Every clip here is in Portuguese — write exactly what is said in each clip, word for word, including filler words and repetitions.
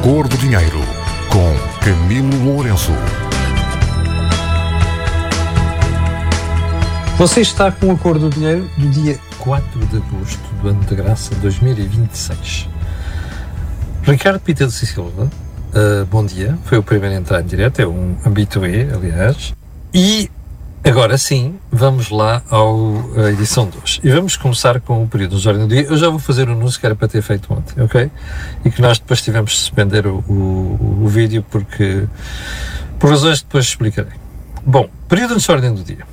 Cor do Dinheiro, com Camilo Lourenço. Você está com a Cor do Dinheiro do dia quatro de agosto do ano de graça dois mil e vinte e seis. Ricardo Pita de Silva, uh, bom dia, foi o primeiro a entrar em direto, é um habitué, aliás, e agora sim, vamos lá à edição de hoje. E vamos começar com o período de ordem do dia. Eu já vou fazer o anúncio que era para ter feito ontem, ok? E que nós depois tivemos de suspender o, o, o vídeo porque, por razões que depois explicarei. Bom, período de ordem do dia.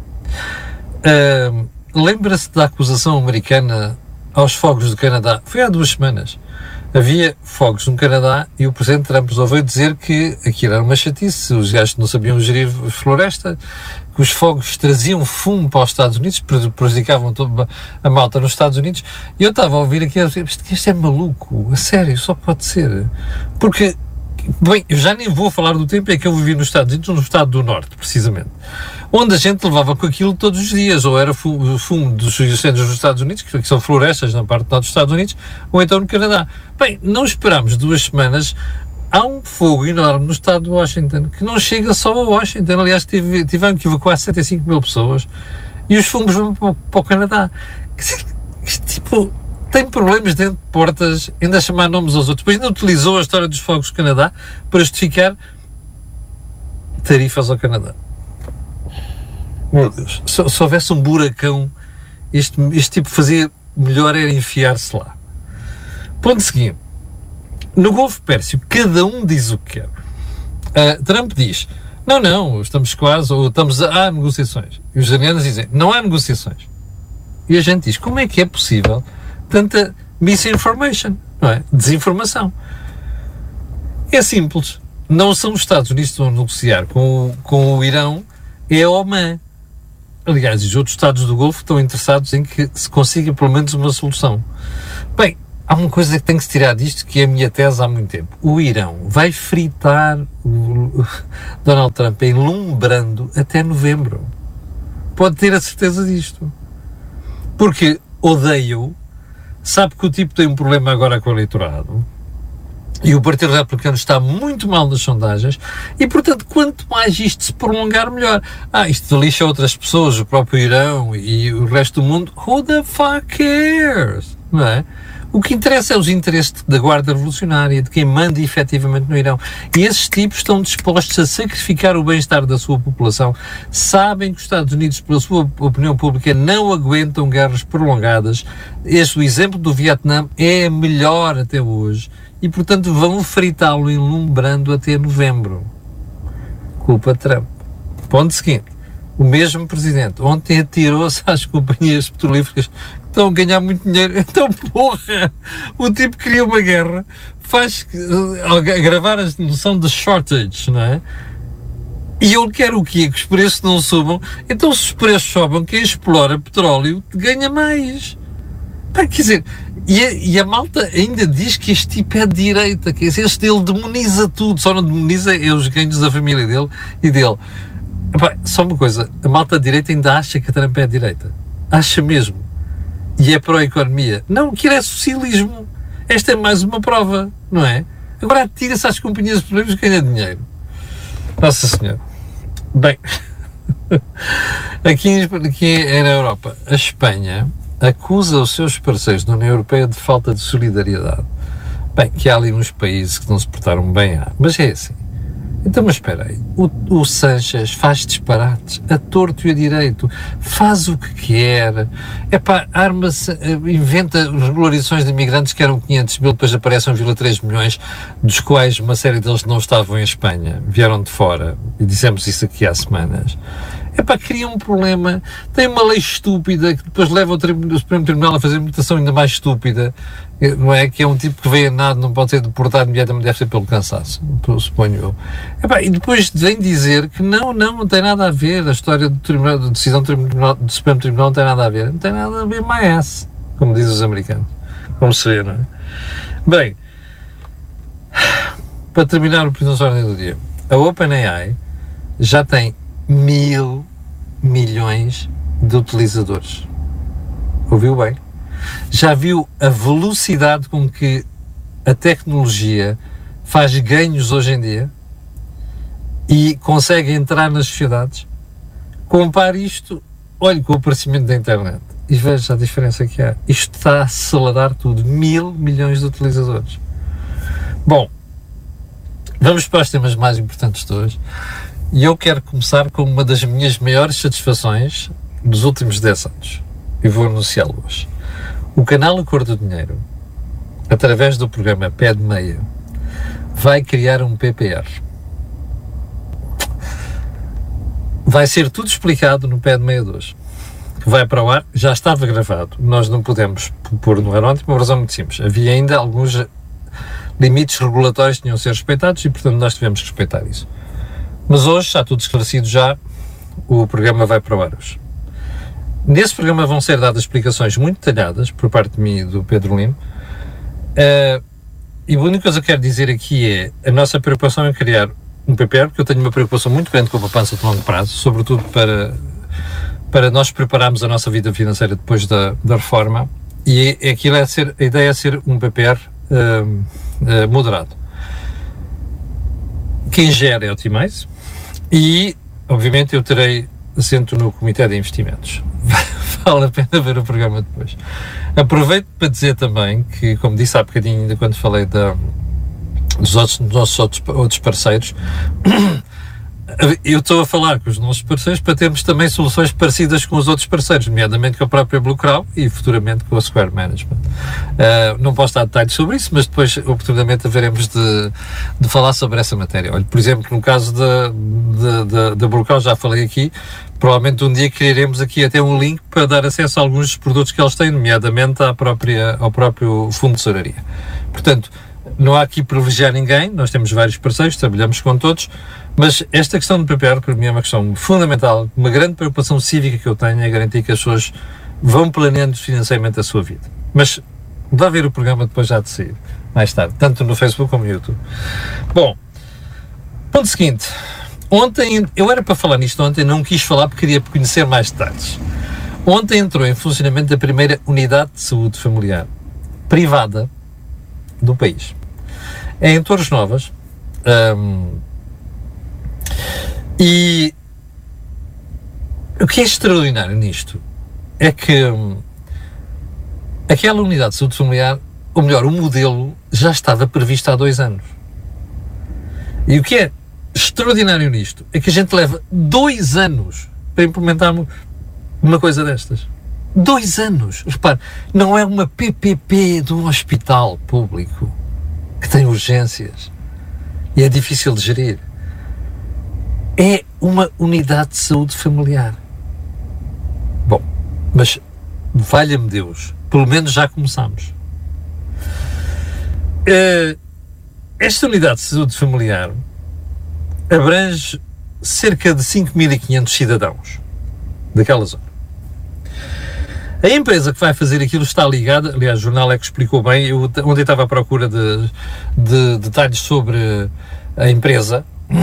Uh, lembra-se da acusação americana aos fogos do Canadá? Foi há duas semanas. Havia fogos no Canadá e o presidente Trump resolveu dizer que aquilo era uma chatice, os gajos não sabiam gerir floresta, que os fogos traziam fumo para os Estados Unidos, prejudicavam toda a malta nos Estados Unidos. E eu estava a ouvir aqui, isto, isto é maluco, a sério, só pode ser. Porque, bem, eu já nem vou falar do tempo em que eu vivi nos Estados Unidos, no estado do Norte, precisamente, onde a gente levava com aquilo todos os dias, ou era fumo, fumo dos incêndios dos Estados Unidos, que são florestas na parte norte dos Estados Unidos, ou então no Canadá. Bem, não esperámos duas semanas, há um fogo enorme no estado de Washington, que não chega só a Washington, aliás, tive, tiveram que evacuar setenta e cinco mil pessoas, e os fumos vão para, para o Canadá. Isto, tipo, tem problemas dentro de portas, ainda a chamar nomes aos outros, depois ainda utilizou a história dos fogos do Canadá para justificar tarifas ao Canadá. Meu Deus, se, se houvesse um buracão, este, este tipo fazia melhor era enfiar-se lá. Ponto seguinte. No Golfo Pérsico, cada um diz o que quer. Uh, Trump diz, não, não, estamos quase, ou estamos a, há negociações. E os iranianos dizem, não há negociações. E a gente diz, como é que é possível tanta misinformation, não é? Desinformação. É simples. Não são os Estados Unidos que estão a negociar com, com o Irão, é a Oman. Aliás, os outros Estados do Golfo estão interessados em que se consiga pelo menos uma solução. Bem, há uma coisa que tem que se tirar disto, que é a minha tese há muito tempo. O Irão vai fritar o Donald Trump enlumbrando até novembro. Pode ter a certeza disto. Porque odeia-o, sabe que o tipo tem um problema agora com o eleitorado, e o Partido Republicano está muito mal nas sondagens, e, portanto, quanto mais isto se prolongar, melhor. Ah, isto lixa outras pessoas, o próprio Irão e o resto do mundo. Who the fuck cares? Não é? O que interessa é os interesses da Guarda Revolucionária, de quem manda efetivamente no Irão. E esses tipos estão dispostos a sacrificar o bem-estar da sua população. Sabem que os Estados Unidos, pela sua opinião pública, não aguentam guerras prolongadas. Este, o exemplo do Vietnã é melhor até hoje. E, portanto, vão fritá-lo enlumbrando até novembro. Culpa de Trump. Ponto seguinte. O mesmo presidente ontem atirou-se às companhias petrolíferas que estão a ganhar muito dinheiro. Então, porra, o tipo cria uma guerra, faz uh, gravar a noção de shortage, não é? E ele quer o quê? Que os preços não subam. Então, se os preços sobem, quem explora petróleo ganha mais. Pá, quer dizer, e a, e a malta ainda diz que este tipo é de direita, que este ele demoniza tudo, só não demoniza é os ganhos da família dele e dele. Epá, só uma coisa, a malta de direita ainda acha que a Trump é de direita. Acha mesmo. E é pró-economia. Não, aquilo é socialismo. Esta é mais uma prova, não é? Agora atira-se às companhias petroleiras que ganha dinheiro. Nossa Senhora. Bem, aqui, aqui na Europa, a Espanha acusa os seus parceiros da União Europeia de falta de solidariedade. Bem, que há ali uns países que não se portaram bem, há. Mas é assim. Então, mas espera aí, o, o Sánchez faz disparates, a torto e a direito, faz o que quer, epá, arma-se, inventa regularizações de imigrantes que eram quinhentos mil, depois aparecem um vírgula três milhões, dos quais uma série deles não estavam em Espanha, vieram de fora, e dissemos isso aqui há semanas. Epá, cria um problema, tem uma lei estúpida que depois leva o, tribunal, o Supremo Tribunal a fazer uma votação ainda mais estúpida, não é? Que é um tipo que veio a nada, não pode ser deportado imediatamente, deve ser pelo cansaço, suponho eu. Epá, e depois vem dizer que não, não, não tem nada a ver, a história do, tribunal, da decisão do, tribunal, do Supremo Tribunal não tem nada a ver, não tem nada a ver mais, como dizem os americanos, como se vê, não é? Bem, para terminar o Prisão Ordem do Dia, a OpenAI já tem mil milhões de utilizadores. Ouviu bem? Já viu a velocidade com que a tecnologia faz ganhos hoje em dia e consegue entrar nas sociedades, compare isto, olhe com o aparecimento da internet e veja a diferença que há. Isto está a acelerar tudo. Mil milhões de utilizadores. Bom, vamos para os temas mais importantes de hoje. E eu quero começar com uma das minhas maiores satisfações dos últimos dez anos. E vou anunciá-lo hoje. O canal A Cor do Dinheiro, através do programa Pé de Meia, vai criar um P P R. Vai ser tudo explicado no Pé de Meia de hoje. Que vai para o ar, já estava gravado. Nós não podemos pôr no ar ontem por uma razão muito simples. Havia ainda alguns limites regulatórios que tinham de ser respeitados e, portanto, nós tivemos que respeitar isso. Mas hoje está tudo esclarecido já, o programa vai para o ar hoje. Nesse programa vão ser dadas explicações muito detalhadas por parte de mim e do Pedro Lima. Uh, e a única coisa que eu quero dizer aqui é a nossa preocupação em criar um P P R, porque eu tenho uma preocupação muito grande com a poupança de longo prazo, sobretudo para, para nós prepararmos a nossa vida financeira depois da, da reforma, e é, aquilo é ser, a ideia é ser um P P R uh, uh, moderado. Quem gera é o Timais e, obviamente, eu terei assento no Comitê de Investimentos. Vale a pena ver o programa depois. Aproveito para dizer também que, como disse há bocadinho, ainda quando falei da, dos, outros, dos nossos outros, outros parceiros, eu estou a falar com os nossos parceiros para termos também soluções parecidas com os outros parceiros, nomeadamente com a própria Bluecrow e futuramente com a Square Management. Uh, não posso dar detalhes sobre isso, mas depois oportunamente haveremos de, de falar sobre essa matéria. Olha, por exemplo, no caso da, da, da, da Bluecrow, já falei aqui, provavelmente um dia criaremos aqui até um link para dar acesso a alguns dos produtos que eles têm, nomeadamente à própria, ao próprio fundo de tesouraria. Portanto, não há aqui privilegiar ninguém, nós temos vários parceiros, trabalhamos com todos, mas esta questão do P P R para mim é uma questão fundamental, uma grande preocupação cívica que eu tenho é garantir que as pessoas vão planeando financeiramente a sua vida. Mas vá ver o programa depois já de sair, mais tarde, tanto no Facebook como no YouTube. Bom, ponto seguinte, ontem, eu era para falar nisto ontem, não quis falar porque queria conhecer mais detalhes. Ontem entrou em funcionamento a primeira unidade de saúde familiar privada do país. É em Torres Novas, um, e o que é extraordinário nisto é que um, aquela unidade de saúde familiar, ou melhor, o modelo já estava previsto há dois anos. E o que é extraordinário nisto é que a gente leva dois anos para implementar uma coisa destas. Dois anos! Repare, não é uma P P P de um hospital público que tem urgências e é difícil de gerir. É uma unidade de saúde familiar. Bom, mas valha-me Deus, pelo menos já começamos. Uh, esta unidade de saúde familiar abrange cerca de cinco mil e quinhentos cidadãos daquela zona. A empresa que vai fazer aquilo está ligada, aliás, o jornal é que explicou bem, eu ontem estava à procura de, de detalhes sobre a empresa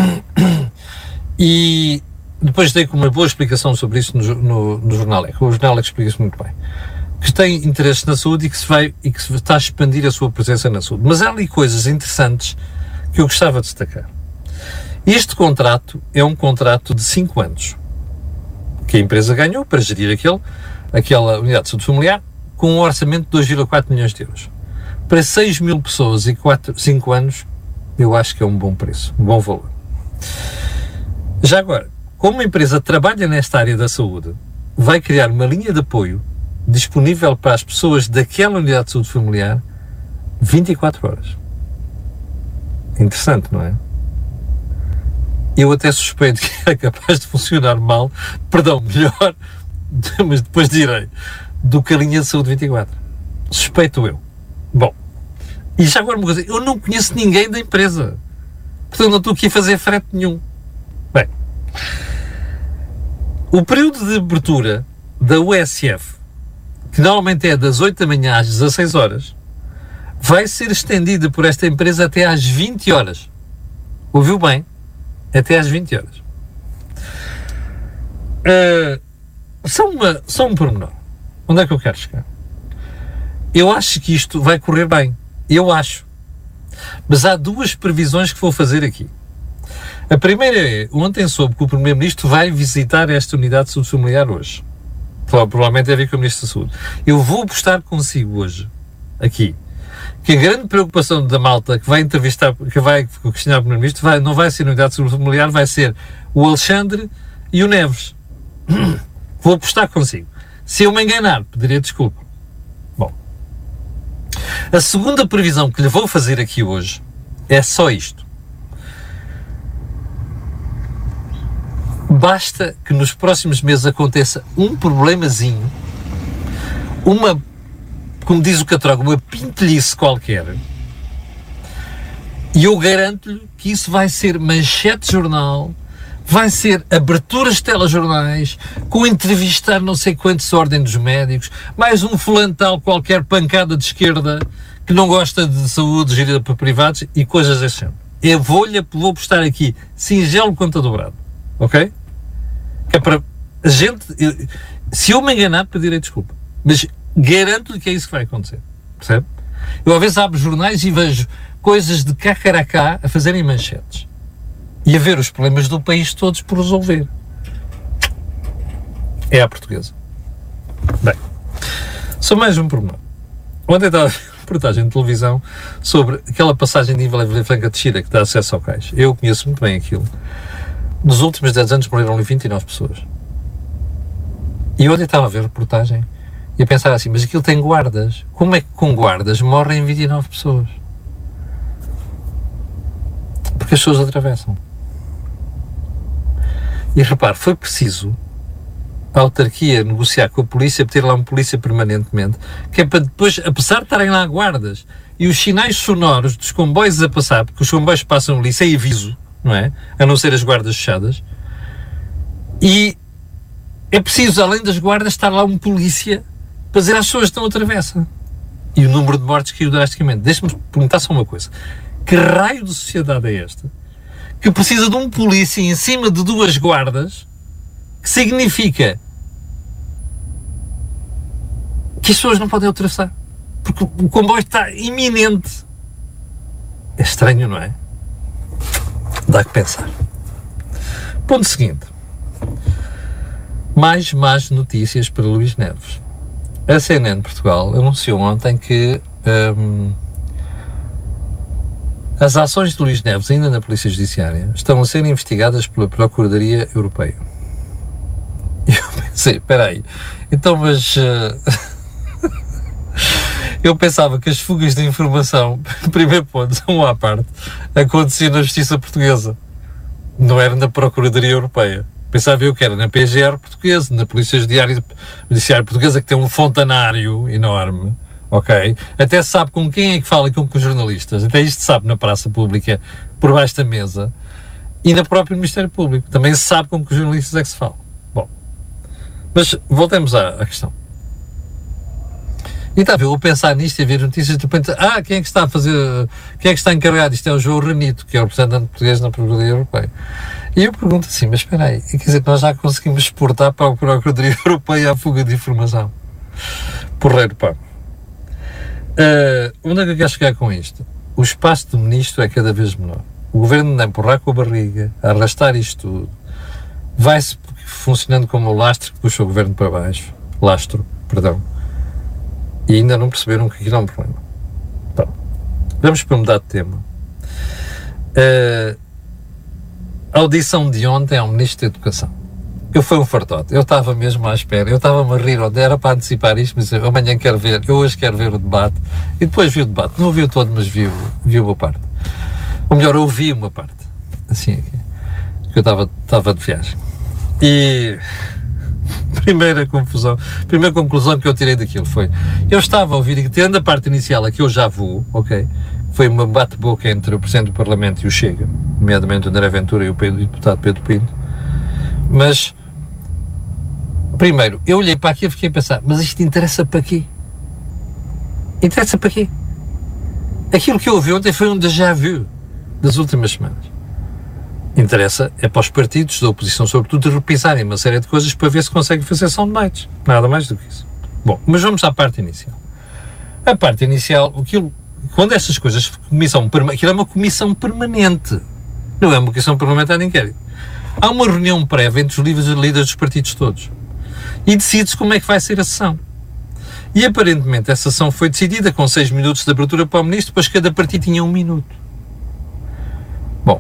e depois dei com uma boa explicação sobre isso no, no, no jornal é que o jornal é que explica isso muito bem, que tem interesse na saúde e que se vai e que se está a expandir a sua presença na saúde. Mas há ali coisas interessantes que eu gostava de destacar. Este contrato é um contrato de cinco anos que a empresa ganhou para gerir aquele aquela unidade de saúde familiar, com um orçamento de dois vírgula quatro milhões de euros. Para seis mil pessoas e cinco anos, eu acho que é um bom preço, um bom valor. Já agora, como a empresa trabalha nesta área da saúde, vai criar uma linha de apoio disponível para as pessoas daquela unidade de saúde familiar vinte e quatro horas. Interessante, não é? Eu até suspeito que é capaz de funcionar mal, perdão, melhor, mas depois direi, do que a linha de saúde vinte e quatro. Suspeito eu. Bom, e já agora uma coisa, eu não conheço ninguém da empresa, portanto não estou aqui a fazer frete nenhum. Bem, o período de abertura da U S F, que normalmente é das oito da manhã às dezasseis horas, vai ser estendido por esta empresa até às vinte horas. Ouviu bem? Até às vinte horas. Uh, Só, uma, só um pormenor. Onde é que eu quero chegar? Eu acho que isto vai correr bem. Eu acho. Mas há duas previsões que vou fazer aqui. A primeira é, ontem soube que o Primeiro-Ministro vai visitar esta unidade de saúde familiar hoje. Provavelmente deve ir com o Ministro da Saúde. Eu vou apostar consigo hoje, aqui, que a grande preocupação da malta que vai entrevistar, que vai questionar o Primeiro-Ministro, vai, não vai ser a unidade de saúde familiar, vai ser o Alexandre e o Neves. Vou apostar consigo. Se eu me enganar, pedirei desculpa. Bom. A segunda previsão que lhe vou fazer aqui hoje é só isto. Basta que nos próximos meses aconteça um problemazinho, uma, como diz o Catroga, uma pintelhice qualquer, e eu garanto-lhe que isso vai ser manchete de jornal, vai ser aberturas de telejornais, com entrevistar não sei quantos ordem dos médicos, mais um fulano tal qualquer pancada de esquerda que não gosta de saúde gerida por privados e coisas desse género. Eu vou-lhe, vou postar aqui, singelo conta dobrado, ok? Que é para a gente, eu, se eu me enganar, pedirei desculpa, mas garanto-lhe que é isso que vai acontecer, percebe? Eu às vezes abro jornais e vejo coisas de cá cara a cá a fazerem manchetes e a ver os problemas do país todos por resolver. É a portuguesa. Bem, só mais um pormenor. Ontem estava a ver uma reportagem de televisão sobre aquela passagem de Vila Franca de Xira que dá acesso ao cais. Eu conheço muito bem aquilo. Nos últimos dez anos morreram ali vinte e nove pessoas. E ontem estava a ver a reportagem e a pensar assim, mas aquilo tem guardas. Como é que com guardas morrem vinte e nove pessoas? Porque as pessoas atravessam. E repare, foi preciso a autarquia negociar com a polícia para ter lá um polícia permanentemente, que é para depois, apesar de estarem lá guardas e os sinais sonoros dos comboios a passar, porque os comboios passam ali sem aviso, não é? A não ser as guardas fechadas, e é preciso, além das guardas, estar lá um polícia para dizer às pessoas que estão a travessa. E o número de mortes caiu drasticamente. Deixa-me perguntar só uma coisa. Que raio de sociedade é esta que precisa de um polícia em cima de duas guardas, que significa que as pessoas não podem atravessar? Porque o comboio está iminente. É estranho, não é? Dá que pensar. Ponto seguinte. Mais más notícias para Luís Neves. A C N N Portugal anunciou ontem que hum, as ações de Luís Neves, ainda na Polícia Judiciária, estão a ser investigadas pela Procuradoria Europeia. E eu pensei, espera aí, então mas... Uh, eu pensava que as fugas de informação, primeiro ponto, um à parte, aconteciam na Justiça Portuguesa. Não era na Procuradoria Europeia. Pensava eu que era na P G R Portuguesa, na Polícia Judiciária, Judiciária Portuguesa, que tem um fontanário enorme. Ok? Até se sabe com quem é que fala e com que os jornalistas. Até isto se sabe na praça pública, por baixo da mesa, e na própria Ministério Público. Também se sabe com que os jornalistas é que se fala. Bom, mas voltemos à, à questão. E estava eu a pensar nisto e a ver notícias, de repente, ah, quem é que está a fazer, quem é que está encarregado? Isto é o João Renito, que é o representante português na Procuradoria Europeia. E eu pergunto assim, mas espera aí, quer dizer, nós já conseguimos exportar para a Procuradoria Europeia a fuga de informação. Porreiro, pá. Uh, onde é que eu quero chegar com isto? O espaço do ministro é cada vez menor. O governo anda a empurrar com a barriga, a arrastar isto tudo, vai-se funcionando como o lastro que puxa o governo para baixo, lastro, perdão, e ainda não perceberam que aquilo é um problema. Bom, vamos para mudar de tema. Uh, a audição de ontem ao Ministro da Educação. Eu fui um fartote, eu estava mesmo à espera, eu estava-me a rir, era para antecipar isto, mas eu amanhã quero ver, eu hoje quero ver o debate, e depois vi o debate, não ouvi o todo, mas vi, vi uma parte, ou melhor, ouvi uma parte, assim, que eu estava, estava de viagem, e primeira confusão, primeira conclusão que eu tirei daquilo foi, eu estava a ouvir, tendo a parte inicial a que eu já vou, ok, foi uma bate-boca entre o Presidente do Parlamento e o Chega, nomeadamente o André Ventura e o deputado Pedro Pinto, mas primeiro, eu olhei para aqui e fiquei a pensar, mas isto interessa para quê? Interessa para quê? Aquilo que eu ouvi ontem foi um déjà vu das últimas semanas. Interessa é para os partidos da oposição, sobretudo, repensarem uma série de coisas para ver se conseguem fazer soundbites. Nada mais do que isso. Bom, mas vamos à parte inicial. A parte inicial, aquilo quando estas coisas, comissão, aquilo é uma comissão permanente, não é uma comissão parlamentar de inquérito. Há uma reunião prévia entre os líderes dos partidos todos e decide-se como é que vai ser a sessão. E aparentemente essa sessão foi decidida com seis minutos de abertura para o ministro, depois cada partido tinha um minuto. Bom,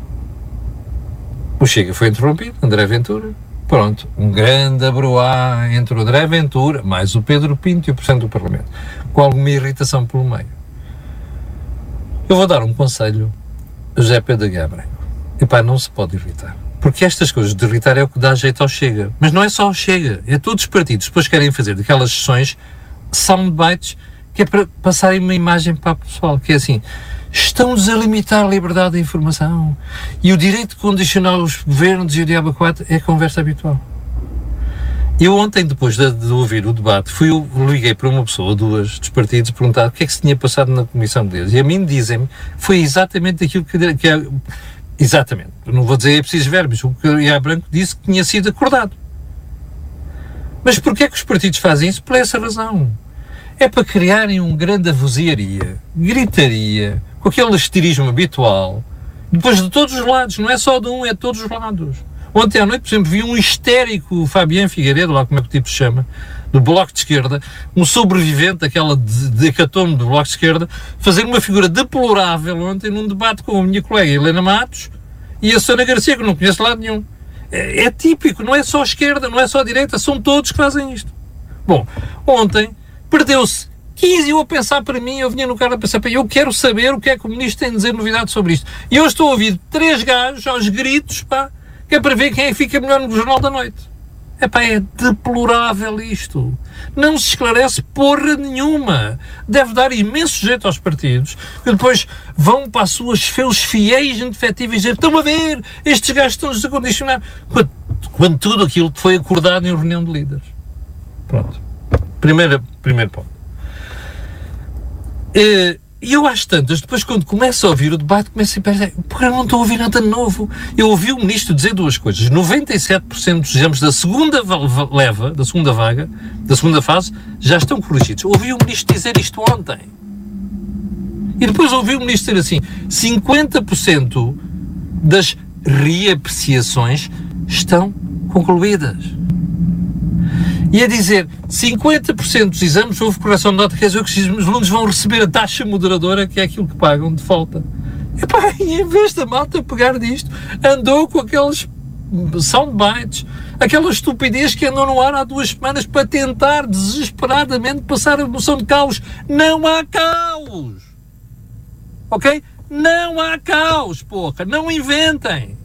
o Chega foi interrompido, André Ventura, pronto, um grande abroá entre o André Ventura, mais o Pedro Pinto e o Presidente do Parlamento, com alguma irritação pelo meio. Eu vou dar um conselho a José Pedro Aguiar Branco. Epá, não se pode irritar. Porque estas coisas de irritar é o que dá jeito ao Chega. Mas não é só ao Chega, é todos os partidos. Depois querem fazer daquelas sessões soundbites que é para passarem uma imagem para o pessoal, que é assim, estão-nos a limitar a liberdade de informação e o direito de condicionar os governos e o diabo quatro é a conversa habitual. Eu ontem, depois de, de ouvir o debate, fui, eu liguei para uma pessoa, duas dos partidos, perguntar o que é que se tinha passado na comissão deles. E a mim dizem-me, foi exatamente aquilo que, que é, exatamente, não vou dizer é preciso verbos, o que Aguiar Branco disse que tinha sido acordado. Mas porquê é que os partidos fazem isso? Por essa razão. É para criarem um grande avoziaria, gritaria, com aquele estirismo habitual, depois de todos os lados, não é só de um, é de todos os lados. Ontem à noite, por exemplo, vi um histérico Fabián Figueiredo, lá como é que o tipo se chama, do Bloco de Esquerda, um sobrevivente daquela decatombe do Bloco de Esquerda, fazer uma figura deplorável ontem num debate com a minha colega Helena Matos e a Sônia Garcia, que não conheço lado nenhum. É, é típico, não é só a esquerda, não é só a direita, são todos que fazem isto. Bom, ontem perdeu-se quinze, eu a pensar para mim, eu vinha no carro a pensar para mim, eu quero saber o que é que o ministro tem a dizer novidade sobre isto. E eu estou a ouvir três gajos aos gritos, pá, que é para ver quem é que fica melhor no Jornal da Noite. Epá, é deplorável isto. Não se esclarece porra nenhuma. Deve dar imenso jeito aos partidos, que depois vão para as suas seus fiéis indefetíveis e dizer, estão a ver, estes gajos estão-nos a condicionar. Quando, quando tudo aquilo que foi acordado em reunião de líderes. Pronto. Primeiro, primeiro ponto. E eu às tantas, depois quando começo a ouvir o debate, começo a pensar, porque eu não estou a ouvir nada novo. Eu ouvi o ministro dizer duas coisas. noventa e sete por cento dos exames da segunda leva, da segunda vaga, da segunda fase, já estão corrigidos. Ouvi o ministro dizer isto ontem. E depois ouvi o ministro dizer assim, cinquenta por cento das reapreciações estão concluídas. E a dizer, cinquenta por cento dos exames houve correção de nota, quer dizer que os alunos vão receber a taxa moderadora, que é aquilo que pagam de falta. Epá, e em vez da malta pegar disto, andou com aqueles soundbites, aquela estupidez que andou no ar há duas semanas para tentar desesperadamente passar a moção de caos. Não há caos! Ok? Não há caos, porra! Não inventem!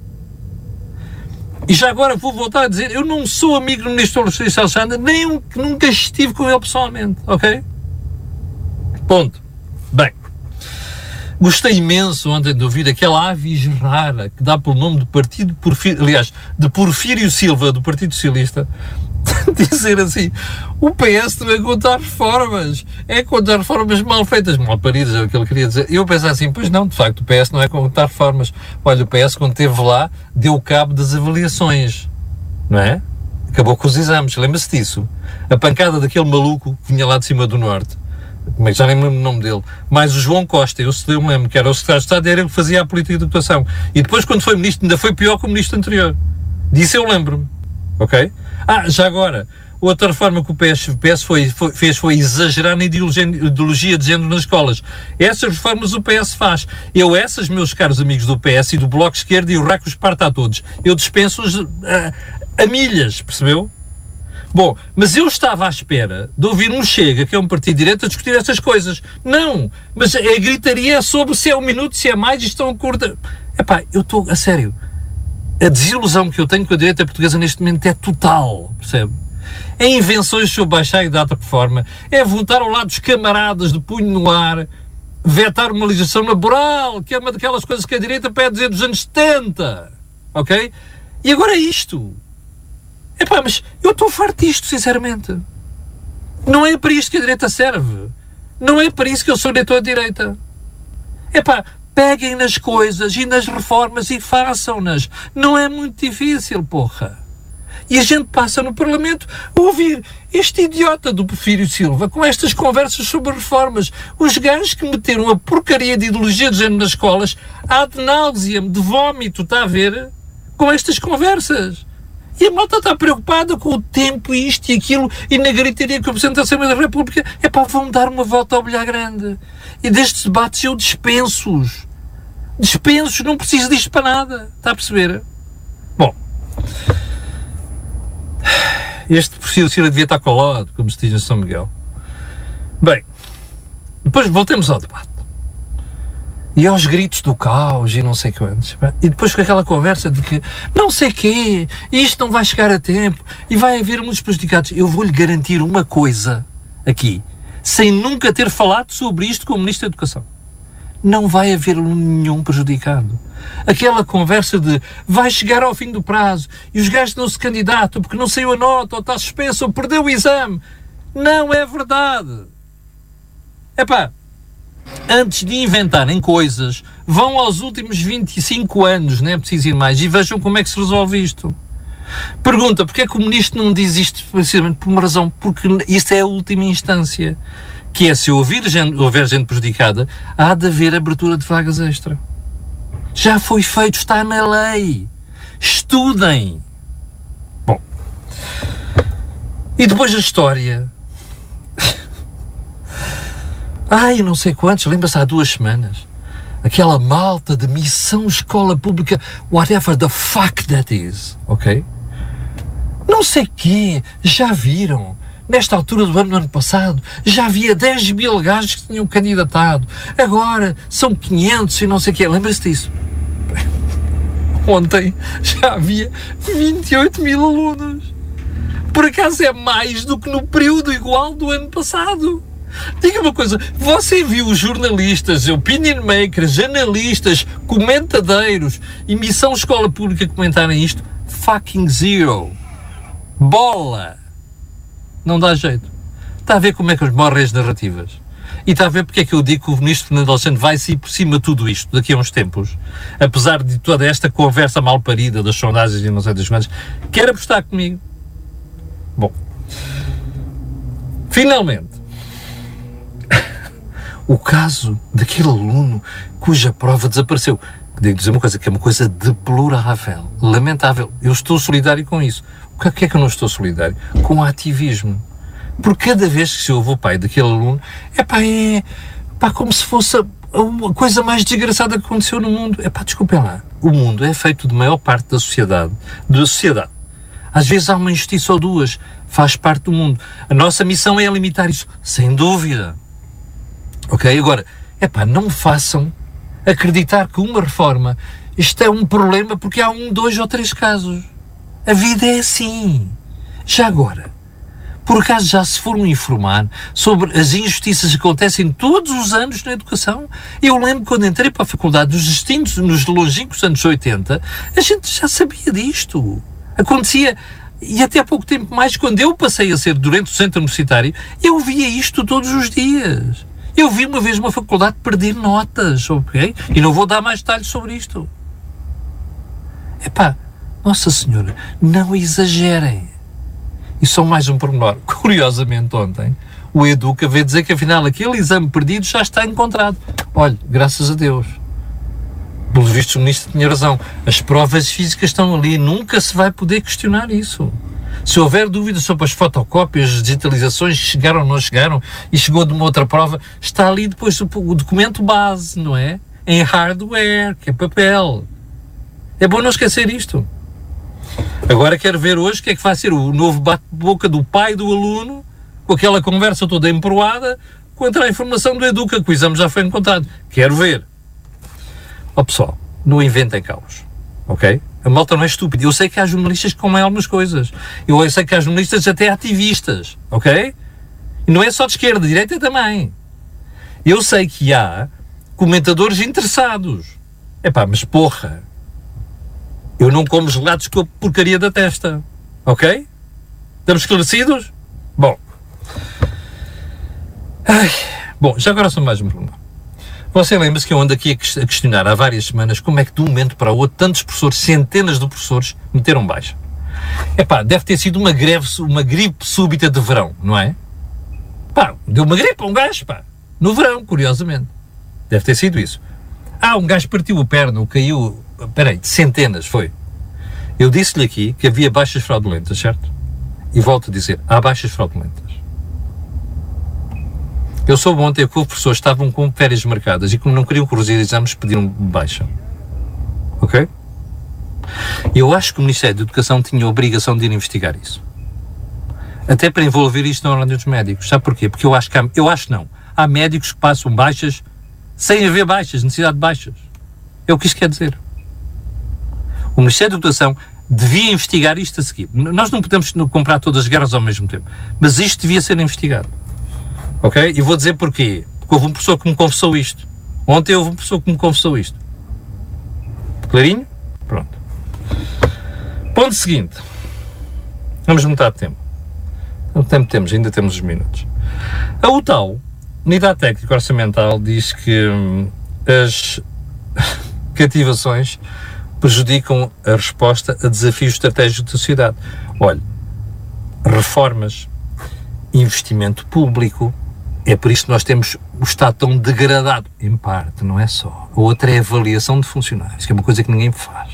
E já agora vou voltar a dizer, eu não sou amigo do ministro da Justiça Alexandre, nem um, nunca estive com ele pessoalmente, ok? Ponto. Bem, gostei imenso ontem de ouvir aquela avis rara que dá pelo nome do partido Porfírio, aliás, de Porfírio Silva, do Partido Socialista, dizer assim, o P S não é contra as reformas, é contra as reformas mal feitas, mal paridas, é o que ele queria dizer. Eu penso assim, pois não, de facto, o P S não é contra as reformas. Olha, o P S quando esteve lá, deu cabo das avaliações, não é? Acabou com os exames, lembra-se disso? A pancada daquele maluco que vinha lá de cima do Norte, como é que já nem me lembro o nome dele, mais o João Costa, eu se eu me lembro, que era o secretário de Estado, era ele que fazia a política de educação. E depois, quando foi ministro, ainda foi pior que o ministro anterior. Disso eu lembro-me. Ok? Ah, já agora, outra reforma que o P S, P S foi, foi, fez foi exagerar na ideologia, ideologia de género nas escolas. Essas reformas o P S faz. Eu, essas, meus caros amigos do P S e do Bloco de Esquerda, e o raco esparta a todos, eu dispenso-os a, a milhas, percebeu? Bom, mas eu estava à espera de ouvir um Chega, que é um partido de direita, a discutir essas coisas. Não, mas a gritaria é sobre se é um minuto, se é mais, e estão curta. Epá, eu estou, a sério, a desilusão que eu tenho com a direita portuguesa neste momento é total, percebe? É invenções sobre baixar a idade da reforma, é votar ao lado dos camaradas de punho no ar, vetar uma legislação laboral, que é uma daquelas coisas que a direita pede dizer dos anos setenta, ok? E agora é isto. Epá, mas eu estou farto disto, sinceramente. Não é para isto que a direita serve. Não é para isso que eu sou eleitor de direita. Epá, peguem nas coisas e nas reformas e façam-nas. Não é muito difícil, porra. E a gente passa no Parlamento a ouvir este idiota do Porfírio Silva com estas conversas sobre reformas. Os gajos que meteram a porcaria de ideologia de género nas escolas, ad nauseam, de vómito, está a ver? Com estas conversas. E a malta está preocupada com o tempo, isto e aquilo, e na gritaria que o Presidente da Assembleia da República, é pá, vão dar uma volta ao bilhar grande. E destes debates eu dispenso-os. Dispenso-os, não preciso disto para nada. Está a perceber? Bom, este Porfírio Silva devia estar colado, como se diz em São Miguel. Bem, depois voltemos ao debate. E aos gritos do caos e não sei quantos. E depois com aquela conversa de que não sei quê, isto não vai chegar a tempo e vai haver muitos prejudicados. Eu vou-lhe garantir uma coisa aqui, sem nunca ter falado sobre isto com o Ministro da Educação. Não vai haver nenhum prejudicado. Aquela conversa de vai chegar ao fim do prazo e os gajos não se candidatam porque não saiu a nota ou está suspenso ou perdeu o exame. Não é verdade. Epá, antes de inventarem coisas, vão aos últimos vinte e cinco anos, não é preciso ir mais, e vejam como é que se resolve isto. Pergunta, porque é que o Ministro não diz isto precisamente por uma razão? Porque isto é a última instância. Que é, se houver gente, houver gente prejudicada, há de haver abertura de vagas extra. Já foi feito, está na lei. Estudem. Bom. E depois a história. Ai, não sei quantos, lembra-se há duas semanas. Aquela malta de missão escola pública, whatever the fuck that is, ok? Não sei quê, já viram? Nesta altura do ano, no ano passado, já havia dez mil gajos que tinham candidatado. Agora são quinhentos e não sei o quê. Lembra-se disso? Ontem já havia vinte e oito mil alunos. Por acaso é mais do que no período igual do ano passado. Diga uma coisa, você viu os jornalistas, opinion makers, analistas, comentadeiros e missão escola pública comentarem isto? Fucking zero. Bola. Não dá jeito. Está a ver como é que morrem as narrativas. E está a ver porque é que eu digo que o Ministro Fernando Alexandre vai sair por cima de tudo isto daqui a uns tempos. Apesar de toda esta conversa mal parida das sondagens e não sei das coisas. Quer apostar comigo? Bom. Finalmente. O caso daquele aluno cuja prova desapareceu. Devo dizer uma coisa, que é uma coisa deplorável, lamentável. Eu estou solidário com isso. O que é que eu não estou solidário? Com o ativismo. Porque cada vez que se ouve o pai daquele aluno, é pá, é pá, como se fosse a coisa mais desgraçada que aconteceu no mundo. É pá, desculpem lá. O mundo é feito de maior parte da sociedade. Da sociedade. Às vezes há uma injustiça ou duas. Faz parte do mundo. A nossa missão é limitar isso. Sem dúvida. Ok? Agora, é pá, não me façam acreditar que uma reforma, isto é um problema porque há um, dois ou três casos. A vida é assim. Já agora, por acaso já se foram informar sobre as injustiças que acontecem todos os anos na educação? Eu lembro quando entrei para a faculdade, nos distintos, nos longínquos anos oitenta, a gente já sabia disto. Acontecia, e até há pouco tempo mais, quando eu passei a ser durante o centro universitário, eu via isto todos os dias. Eu vi uma vez uma faculdade perder notas, ok? E não vou dar mais detalhes sobre isto. Epá, Nossa Senhora, não exagerem. E só mais um pormenor. Curiosamente, ontem, o Educa veio dizer que, afinal, aquele exame perdido já está encontrado. Olha, graças a Deus. Pelos vistos, o Ministro tinha razão. As provas físicas estão ali. Nunca se vai poder questionar isso. Se houver dúvidas sobre as fotocópias, as digitalizações que chegaram ou não chegaram, e chegou de uma outra prova, está ali depois o, o documento base, não é? Em hardware, que é papel. É bom não esquecer isto. Agora quero ver hoje o que é que vai ser o novo bate-boca do pai do aluno, com aquela conversa toda emproada, contra a informação do Educa, que o exame já foi encontrado. Quero ver. Ó pessoal, não inventem caos, ok? A malta não é estúpida. Eu sei que há jornalistas que comem algumas coisas. Eu sei que há jornalistas até ativistas, ok? E não é só de esquerda, de direita também. Eu sei que há comentadores interessados. Epá, mas porra, eu não como gelados com a porcaria da testa, ok? Estamos esclarecidos? Bom. Ai, bom, já agora só mais um problema. Você lembra-se que eu ando aqui a questionar há várias semanas como é que de um momento para o outro tantos professores, centenas de professores, meteram baixa. Epá, deve ter sido uma greve, uma gripe súbita de verão, não é? Pá, deu uma gripe a um gajo, pá, no verão, curiosamente. Deve ter sido isso. Ah, um gajo partiu a perna, caiu, peraí, de centenas, foi. Eu disse-lhe aqui que havia baixas fraudulentas, certo? E volto a dizer, há baixas fraudulentas. Eu soube ontem que houve pessoas que estavam com férias marcadas e como não queriam corrigir exames, pediram baixa. Ok? Eu acho que o Ministério da Educação tinha a obrigação de ir investigar isso. Até para envolver isto na ordem dos médicos. Sabe porquê? Porque eu acho que há, eu acho não. Há médicos que passam baixas sem haver baixas, necessidade de baixas. É o que isto quer dizer. O Ministério da Educação devia investigar isto a seguir. Nós não podemos comprar todas as guerras ao mesmo tempo. Mas isto devia ser investigado. Ok? E vou dizer porquê. Porque houve um professor que me confessou isto. Ontem houve um professor que me confessou isto. Clarinho? Pronto. Ponto seguinte. Vamos mudar de tempo. Quanto tempo temos? Ainda temos os minutos. A U T A U, Unidade Técnica Orçamental, diz que hum, as cativações prejudicam a resposta a desafios estratégicos da sociedade. Olha, reformas, investimento público, é por isso que nós temos o Estado tão degradado, em parte, não é só. A outra é a avaliação de funcionários, que é uma coisa que ninguém faz.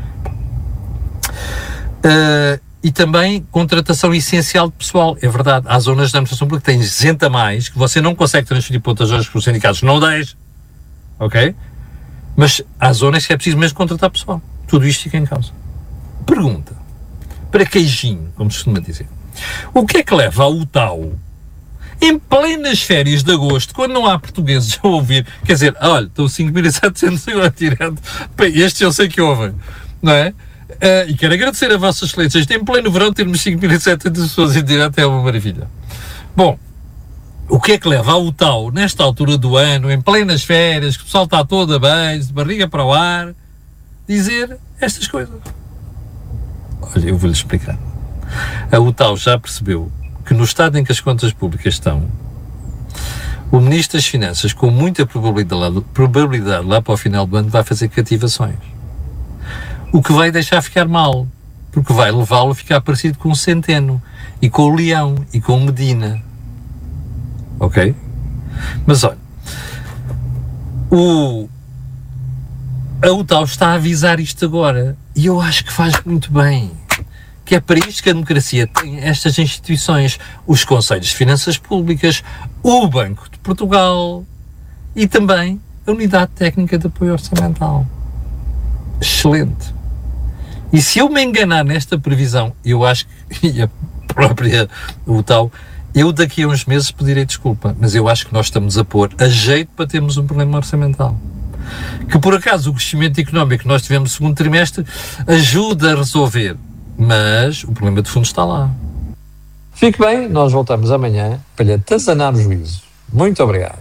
Uh, e também contratação essencial de pessoal, é verdade, há zonas da administração pública que têm gente a mais, que você não consegue transferir para outras zonas, porque os sindicatos não deixam, ok? Mas há zonas que é preciso mesmo contratar pessoal. Tudo isto fica em causa. Pergunta, para queijinho, como se costuma dizer, o que é que leva a U T A U, em plenas férias de agosto, quando não há portugueses a ouvir, quer dizer, olha, estão cinco mil e setecentos agora direto, estes eu sei que ouvem, não é? Uh, e quero agradecer a vossas excelências, em pleno verão termos cinco mil e setecentas pessoas em direto, é uma maravilha. Bom, o que é que leva a U T A U, nesta altura do ano, em plenas férias, que o pessoal está todo a bem, de barriga para o ar, dizer estas coisas? Olha, eu vou-lhe explicar. A U T A U já percebeu que no estado em que as contas públicas estão, o Ministro das Finanças, com muita probabilidade, probabilidade lá para o final do ano, vai fazer cativações. O que vai deixar ficar mal, porque vai levá-lo a ficar parecido com o Centeno, e com o Leão, e com o Medina. Ok? Mas olha, o, a U T A U está a avisar isto agora, e eu acho que faz muito bem. Que é para isto que a democracia tem estas instituições, os Conselhos de Finanças Públicas, o Banco de Portugal e também a Unidade Técnica de Apoio Orçamental. Excelente. E se eu me enganar nesta previsão, eu acho que, e a própria U T A U, eu daqui a uns meses pedirei desculpa, mas eu acho que nós estamos a pôr a jeito para termos um problema orçamental. Que por acaso o crescimento económico que nós tivemos no segundo trimestre ajuda a resolver. Mas o problema de fundo está lá. Fique bem, nós voltamos amanhã para lhe atazanar o juízo. Muito obrigado.